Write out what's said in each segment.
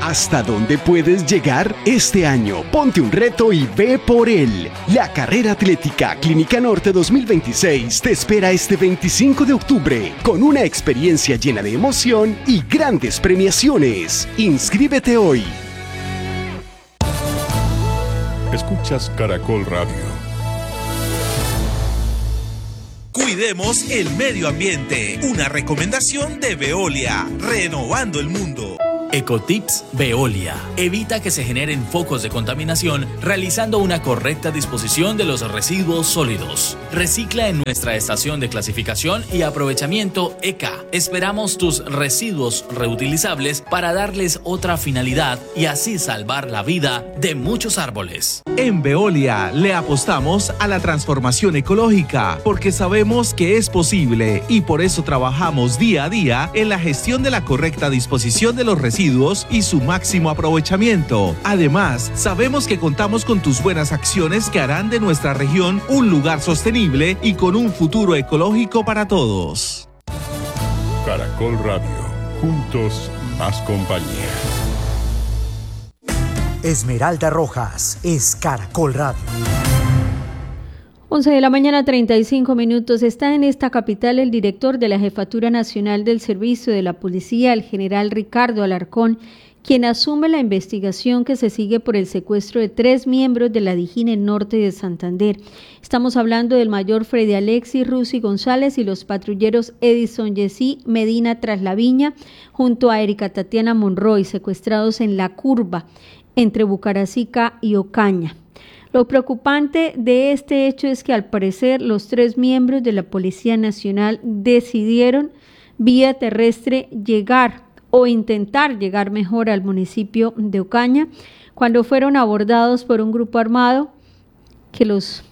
¿Hasta dónde puedes llegar? Este año, ponte un reto y ve por él. La carrera atlética Clínica Norte 2026 te espera este 25 de octubre con una experiencia llena de emoción y grandes premiaciones. Inscríbete hoy. Escuchas Caracol Radio. Cuidemos el medio ambiente. Una recomendación de Veolia. Renovando el mundo. Ecotips Veolia. Evita que se generen focos de contaminación realizando una correcta disposición de los residuos sólidos. Recicla en nuestra estación de clasificación y aprovechamiento ECA. Esperamos tus residuos reutilizables para darles otra finalidad y así salvar la vida de muchos árboles. En Veolia le apostamos a la transformación ecológica porque sabemos que es posible y por eso trabajamos día a día en la gestión de la correcta disposición de los residuos y su máximo aprovechamiento. Además, sabemos que contamos con tus buenas acciones que harán de nuestra región un lugar sostenible y con un futuro ecológico para todos. Caracol Radio. Juntos, más compañía. Esmeralda Rojas es Caracol Radio. 11 de la mañana, 35 minutos. Está en esta capital el director de la Jefatura Nacional del Servicio de la Policía, el general Ricardo Alarcón, quien asume la investigación que se sigue por el secuestro de 3 miembros de la DIJÍN Norte de Santander. Estamos hablando del mayor Freddy Alexis Rusi González y los patrulleros Edison Yesí Medina Traslaviña, junto a Erika Tatiana Monroy, secuestrados en La Curva, entre Bucaracica y Ocaña. Lo preocupante de este hecho es que al parecer los 3 miembros de la Policía Nacional decidieron vía terrestre llegar o intentar llegar mejor al municipio de Ocaña cuando fueron abordados por un grupo armado que los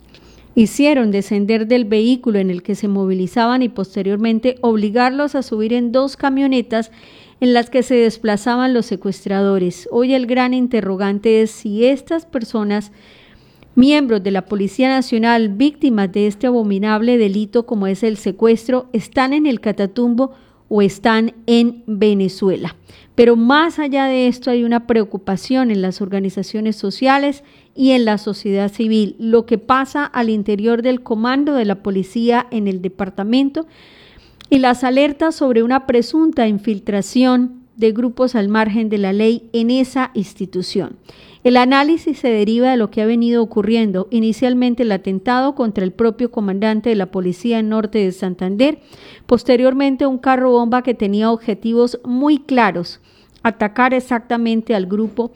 hicieron descender del vehículo en el que se movilizaban y posteriormente obligarlos a subir en 2 camionetas en las que se desplazaban los secuestradores. Hoy el gran interrogante es si estas personas, miembros de la Policía Nacional, víctimas de este abominable delito como es el secuestro, están en el Catatumbo o están en Venezuela. Pero más allá de esto hay una preocupación en las organizaciones sociales y en la sociedad civil. Lo que pasa al interior del comando de la policía en el departamento y las alertas sobre una presunta infiltración de grupos al margen de la ley en esa institución. El análisis se deriva de lo que ha venido ocurriendo, inicialmente el atentado contra el propio comandante de la Policía Norte de Santander, posteriormente un carro bomba que tenía objetivos muy claros, atacar exactamente al grupo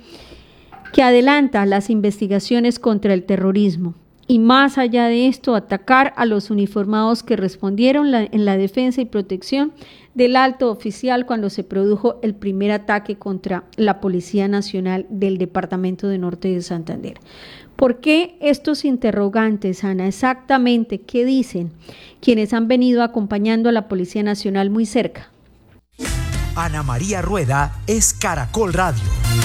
que adelanta las investigaciones contra el terrorismo. Y más allá de esto, atacar a los uniformados que respondieron en la defensa y protección del alto oficial cuando se produjo el primer ataque contra la Policía Nacional del Departamento de Norte de Santander. ¿Por qué estos interrogantes, Ana? Exactamente, ¿qué dicen quienes han venido acompañando a la Policía Nacional muy cerca? Ana María Rueda es Caracol Radio.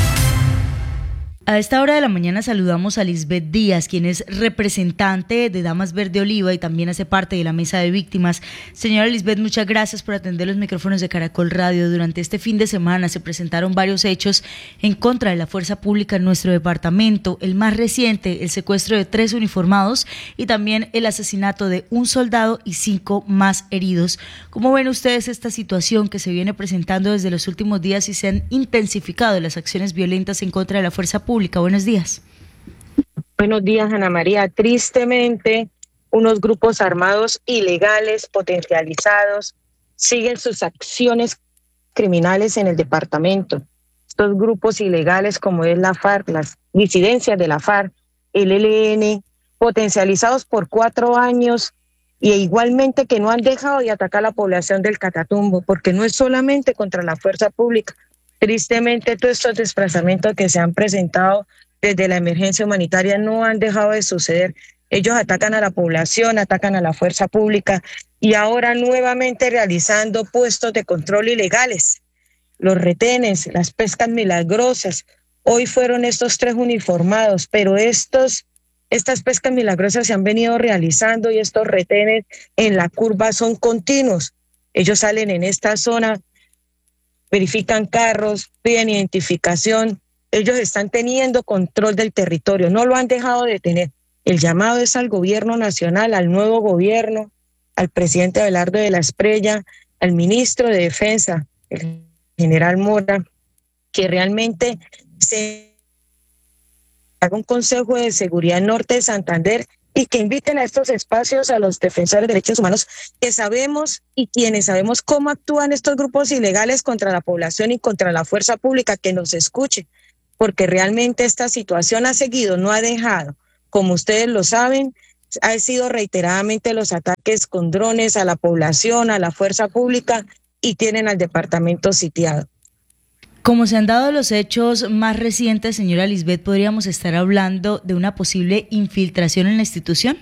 A esta hora de la mañana saludamos a Lisbeth Díaz, quien es representante de Damas Verde Oliva y también hace parte de la mesa de víctimas. Señora Lisbeth, muchas gracias por atender los micrófonos de Caracol Radio. Durante este fin de semana se presentaron varios hechos en contra de la fuerza pública en nuestro departamento. El más reciente, el secuestro de 3 uniformados y también el asesinato de un soldado y 5 más heridos. ¿Cómo ven ustedes esta situación que se viene presentando desde los últimos días y se han intensificado las acciones violentas en contra de la fuerza pública? Buenos días. Buenos días, Ana María. Tristemente, unos grupos armados ilegales, potencializados, siguen sus acciones criminales en el departamento. Estos grupos ilegales como es la FARC, las disidencias de la FARC, el ELN, potencializados por 4 años y igualmente que no han dejado de atacar a la población del Catatumbo, porque no es solamente contra la fuerza pública. Tristemente, todos estos desplazamientos que se han presentado desde la emergencia humanitaria no han dejado de suceder. Ellos atacan a la población, atacan a la fuerza pública y ahora nuevamente realizando puestos de control ilegales. Los retenes, las pescas milagrosas. Hoy fueron estos 3 uniformados, pero estas pescas milagrosas se han venido realizando y estos retenes en la curva son continuos. Ellos salen en esta zona verifican carros, piden identificación. Ellos están teniendo control del territorio, no lo han dejado de tener. El llamado es al gobierno nacional, al nuevo gobierno, al presidente Abelardo de la Espriella, al ministro de Defensa, el general Mora, que realmente se haga un Consejo de Seguridad Norte de Santander y que inviten a estos espacios a los defensores de derechos humanos que sabemos y quienes sabemos cómo actúan estos grupos ilegales contra la población y contra la fuerza pública, que nos escuche, porque realmente esta situación ha seguido, no ha dejado. Como ustedes lo saben, han sido reiteradamente los ataques con drones a la población, a la fuerza pública, y tienen al departamento sitiado. Como se han dado los hechos más recientes, señora Lisbeth, ¿podríamos estar hablando de una posible infiltración en la institución?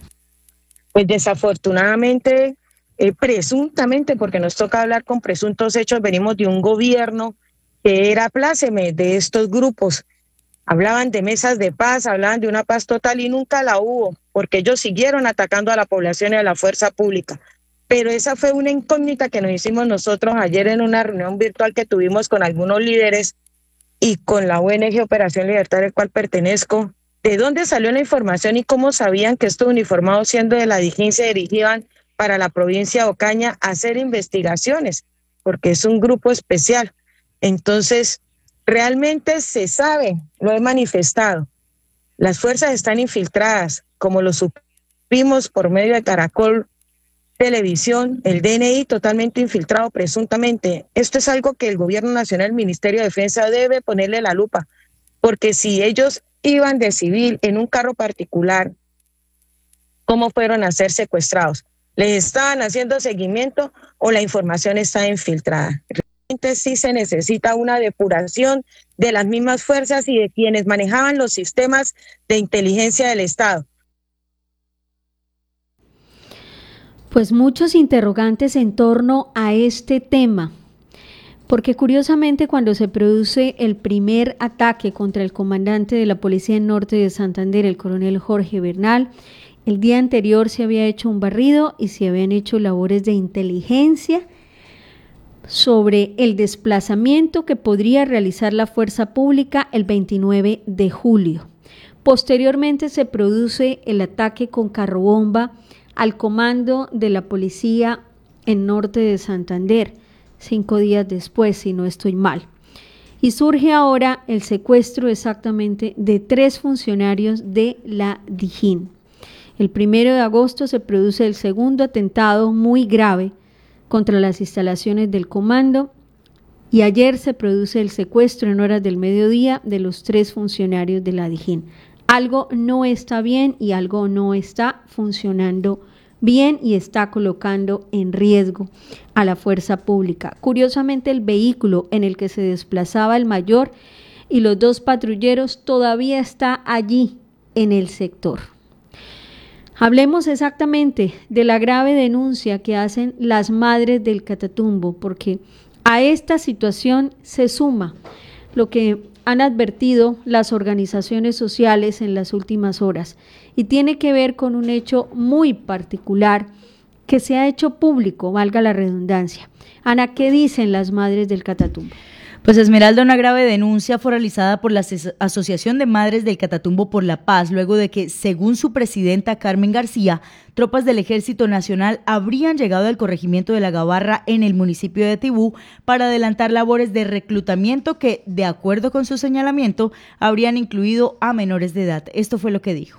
Pues desafortunadamente, presuntamente, porque nos toca hablar con presuntos hechos, venimos de un gobierno que era pláceme de estos grupos. Hablaban de mesas de paz, hablaban de una paz total y nunca la hubo, porque ellos siguieron atacando a la población y a la fuerza pública. Pero esa fue una incógnita que nos hicimos nosotros ayer en una reunión virtual que tuvimos con algunos líderes y con la ONG Operación Libertad, al cual pertenezco. ¿De dónde salió la información y cómo sabían que estos uniformados, siendo de la DIJÍN, se dirigían para la provincia de Ocaña a hacer investigaciones? Porque es un grupo especial. Entonces, realmente se sabe, lo he manifestado. Las fuerzas están infiltradas, como lo supimos por medio de Caracol Televisión, el DNI totalmente infiltrado presuntamente. Esto es algo que el Gobierno Nacional, el Ministerio de Defensa debe ponerle la lupa, porque si ellos iban de civil en un carro particular, ¿cómo fueron a ser secuestrados? ¿Les estaban haciendo seguimiento o la información está infiltrada? Realmente sí se necesita una depuración de las mismas fuerzas y de quienes manejaban los sistemas de inteligencia del Estado. Pues muchos interrogantes en torno a este tema, porque curiosamente cuando se produce el primer ataque contra el comandante de la Policía en Norte de Santander, el coronel Jorge Bernal, el día anterior se había hecho un barrido y se habían hecho labores de inteligencia sobre el desplazamiento que podría realizar la fuerza pública el 29 de julio. Posteriormente se produce el ataque con carrobomba al comando de la policía en Norte de Santander, 5 días después, si no estoy mal. Y surge ahora el secuestro exactamente de 3 funcionarios de la DIJÍN. El 1 de agosto se produce el segundo atentado muy grave contra las instalaciones del comando y ayer se produce el secuestro en horas del mediodía de los 3 funcionarios de la DIJÍN. Algo no está bien y algo no está funcionando bien y está colocando en riesgo a la fuerza pública. Curiosamente, el vehículo en el que se desplazaba el mayor y los 2 patrulleros todavía está allí en el sector. Hablemos exactamente de la grave denuncia que hacen las madres del Catatumbo, porque a esta situación se suma lo que han advertido las organizaciones sociales en las últimas horas y tiene que ver con un hecho muy particular que se ha hecho público, valga la redundancia. Ana, ¿qué dicen las madres del Catatumbo? Pues Esmeralda, una grave denuncia fue realizada por la Asociación de Madres del Catatumbo por la Paz, luego de que, según su presidenta Carmen García, tropas del Ejército Nacional habrían llegado al corregimiento de La Gabarra en el municipio de Tibú para adelantar labores de reclutamiento que, de acuerdo con su señalamiento, habrían incluido a menores de edad. Esto fue lo que dijo.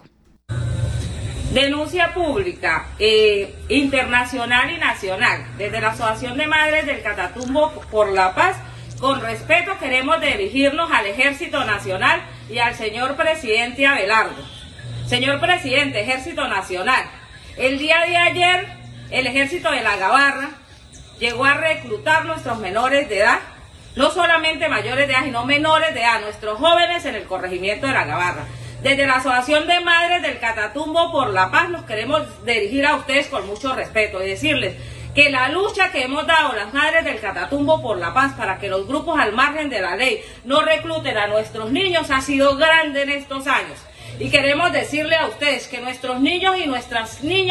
Denuncia pública, internacional y nacional, desde la Asociación de Madres del Catatumbo por la Paz. Con respeto queremos dirigirnos al Ejército Nacional y al señor presidente Abelardo. Señor presidente, Ejército Nacional, el día de ayer el Ejército de La Gabarra llegó a reclutar nuestros menores de edad, no solamente mayores de edad, sino menores de edad, nuestros jóvenes en el corregimiento de La Gabarra. Desde la Asociación de Madres del Catatumbo por la Paz nos queremos dirigir a ustedes con mucho respeto y decirles que la lucha que hemos dado las madres del Catatumbo por la Paz para que los grupos al margen de la ley no recluten a nuestros niños ha sido grande en estos años. Y queremos decirle a ustedes que nuestros niños y nuestras niñas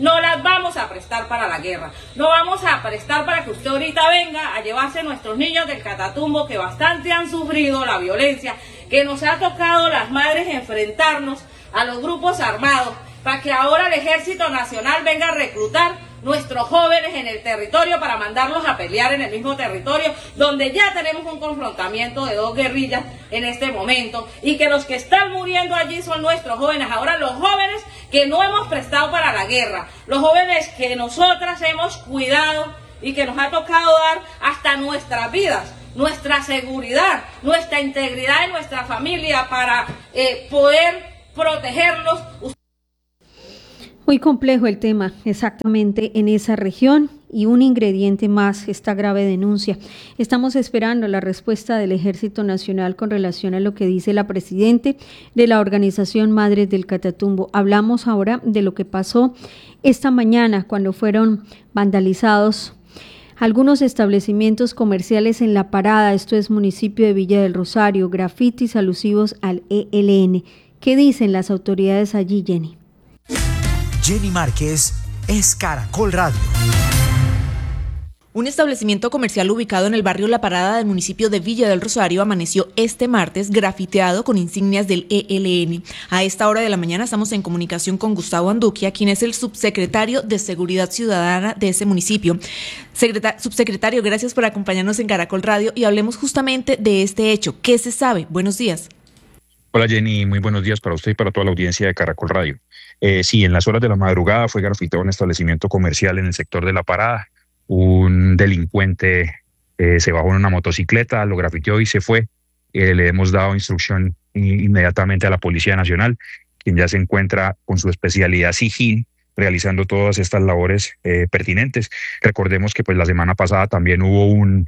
no las vamos a prestar para la guerra. No vamos a prestar para que usted ahorita venga a llevarse nuestros niños del Catatumbo, que bastante han sufrido la violencia, que nos ha tocado las madres enfrentarnos a los grupos armados, para que ahora el Ejército Nacional venga a reclutar nuestros jóvenes en el territorio para mandarlos a pelear en el mismo territorio, donde ya tenemos un confrontamiento de dos guerrillas en este momento, y que los que están muriendo allí son nuestros jóvenes. Ahora los jóvenes que no hemos prestado para la guerra, los jóvenes que nosotras hemos cuidado y que nos ha tocado dar hasta nuestras vidas, nuestra seguridad, nuestra integridad de nuestra familia para poder protegerlos. Muy complejo el tema, exactamente en esa región, y un ingrediente más, esta grave denuncia. Estamos esperando la respuesta del Ejército Nacional con relación a lo que dice la presidente de la organización Madres del Catatumbo. Hablamos ahora de lo que pasó esta mañana cuando fueron vandalizados algunos establecimientos comerciales en La Parada, esto es municipio de Villa del Rosario, grafitis alusivos al ELN. ¿Qué dicen las autoridades allí, Jenny? Jenny Márquez es Caracol Radio. Un establecimiento comercial ubicado en el barrio La Parada del municipio de Villa del Rosario amaneció este martes grafiteado con insignias del ELN. A esta hora de la mañana estamos en comunicación con Gustavo Anduquia, quien es el subsecretario de Seguridad Ciudadana de ese municipio. Subsecretario, gracias por acompañarnos en Caracol Radio y hablemos justamente de este hecho. ¿Qué se sabe? Buenos días. Hola Jenny, muy buenos días para usted y para toda la audiencia de Caracol Radio. Sí, en las horas de la madrugada fue grafiteado un establecimiento comercial en el sector de La Parada. Un delincuente se bajó en una motocicleta, lo grafiteó y se fue. Le hemos dado instrucción inmediatamente a la Policía Nacional, quien ya se encuentra con su especialidad SIGIN, realizando todas estas labores pertinentes. Recordemos que pues la semana pasada también hubo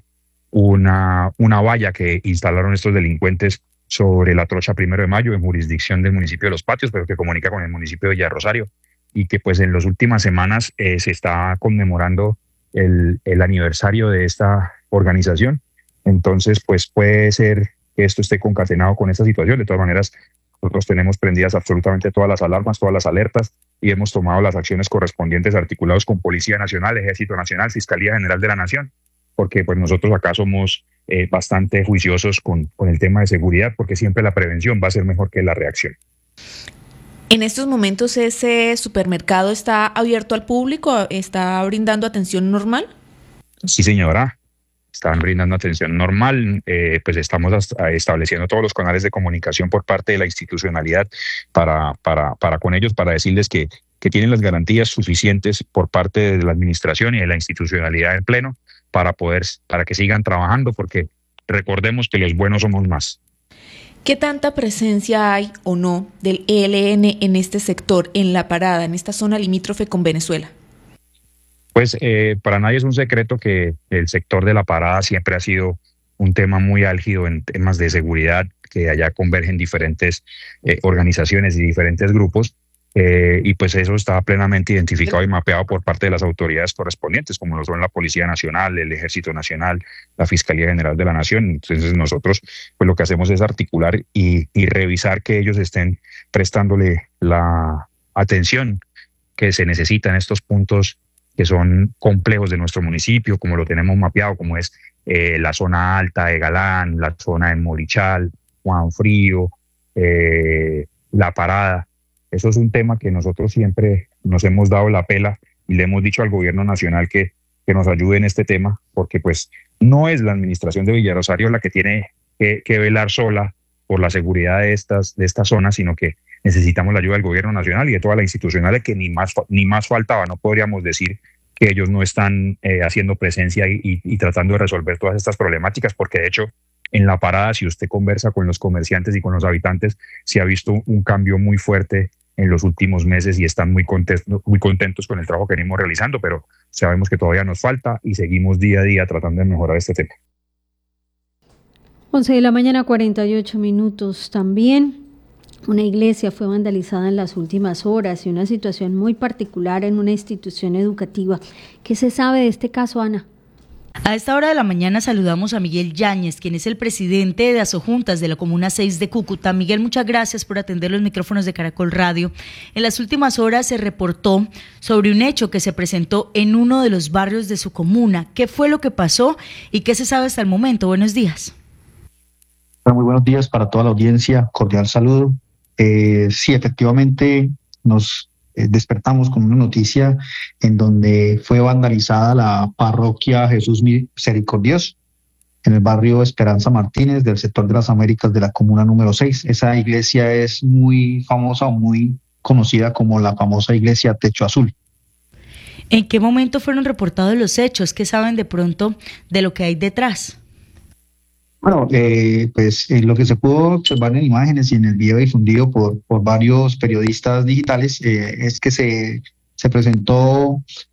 una valla que instalaron estos delincuentes sobre la trocha 1 de Mayo en jurisdicción del municipio de Los Patios, pero que comunica con el municipio de Villa Rosario, y que pues en las últimas semanas se está conmemorando el aniversario de esta organización. Entonces pues puede ser que esto esté concatenado con esta situación. De todas maneras, nosotros tenemos prendidas absolutamente todas las alarmas, todas las alertas, y hemos tomado las acciones correspondientes articulados con Policía Nacional, Ejército Nacional, Fiscalía General de la Nación, porque pues nosotros acá somos bastante juiciosos con el tema de seguridad, porque siempre la prevención va a ser mejor que la reacción. ¿En estos momentos ese supermercado está abierto al público? ¿Está brindando atención normal? Sí, señora. Están brindando atención normal. Pues estamos estableciendo todos los canales de comunicación por parte de la institucionalidad para con ellos, para decirles que tienen las garantías suficientes por parte de la administración y de la institucionalidad en pleno para que sigan trabajando, porque recordemos que los buenos somos más. ¿Qué tanta presencia hay o no del ELN en este sector, en La Parada, en esta zona limítrofe con Venezuela? Pues para nadie es un secreto que el sector de La Parada siempre ha sido un tema muy álgido en temas de seguridad, que allá convergen diferentes organizaciones y diferentes grupos. Y pues eso está plenamente identificado y mapeado por parte de las autoridades correspondientes, como lo son la Policía Nacional, el Ejército Nacional, la Fiscalía General de la Nación. Entonces nosotros pues lo que hacemos es articular y revisar que ellos estén prestándole la atención que se necesita en estos puntos que son complejos de nuestro municipio, como lo tenemos mapeado, como es la zona alta de Galán, la zona de Morichal, Juan Frío, La Parada. Eso es un tema que nosotros siempre nos hemos dado la pela y le hemos dicho al gobierno nacional que nos ayude en este tema, porque pues no es la administración de Villa Rosario la que tiene que velar sola por la seguridad de estas zonas, sino que necesitamos la ayuda del gobierno nacional y de todas las institucionales, que ni más faltaba. No podríamos decir que ellos no están haciendo presencia y tratando de resolver todas estas problemáticas, porque de hecho en La Parada, si usted conversa con los comerciantes y con los habitantes, se ha visto un cambio muy fuerte en los últimos meses y están muy contentos con el trabajo que venimos realizando, pero sabemos que todavía nos falta y seguimos día a día tratando de mejorar este tema. 11 de la mañana, 48 minutos. También una iglesia fue vandalizada en las últimas horas y una situación muy particular en una institución educativa. ¿Qué se sabe de este caso, Ana? A esta hora de la mañana saludamos a Miguel Yáñez, quien es el presidente de Asojuntas de la Comuna 6 de Cúcuta. Miguel, muchas gracias por atender los micrófonos de Caracol Radio. En las últimas horas se reportó sobre un hecho que se presentó en uno de los barrios de su comuna. ¿Qué fue lo que pasó y qué se sabe hasta el momento? Buenos días. Muy buenos días para toda la audiencia. Cordial saludo. Sí, efectivamente nos despertamos con una noticia en donde fue vandalizada la parroquia Jesús Misericordioso en el barrio Esperanza Martínez del sector de las Américas de la comuna número 6. Esa iglesia es muy famosa o muy conocida como la famosa iglesia Techo Azul. ¿En qué momento fueron reportados los hechos? ¿Qué saben de pronto de lo que hay detrás? Bueno, lo que se pudo observar en imágenes y en el video difundido por varios periodistas digitales es que se presentó